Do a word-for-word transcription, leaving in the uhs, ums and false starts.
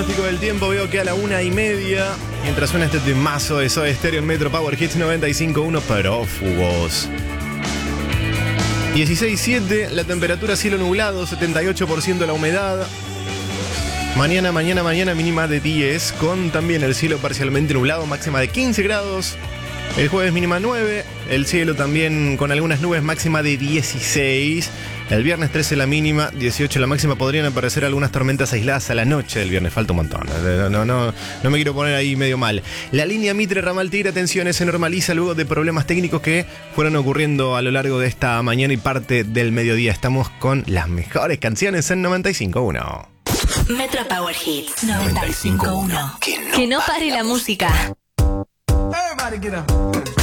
Del tiempo veo que a la una y media, mientras suena este temazo de Soda Stereo en Metro Power Hits noventa y cinco punto uno, Prófugos. dieciséis siete, la temperatura cielo nublado, setenta y ocho por ciento la humedad. Mañana, mañana, mañana mínima de diez, con también el cielo parcialmente nublado, máxima de quince grados. El jueves mínima nueve, el cielo también con algunas nubes, máxima de dieciséis. El viernes trece la mínima, dieciocho la máxima. Podrían aparecer algunas tormentas aisladas a la noche del viernes, falta un montón. No, no, no, no me quiero poner ahí medio mal. La línea Mitre Ramal Tigre, atención, se normaliza luego de problemas técnicos que fueron ocurriendo a lo largo de esta mañana y parte del mediodía. Estamos con las mejores canciones en noventa y cinco punto uno. Metro Power Hits noventa y cinco punto uno. Que no pare la música. Everybody get up.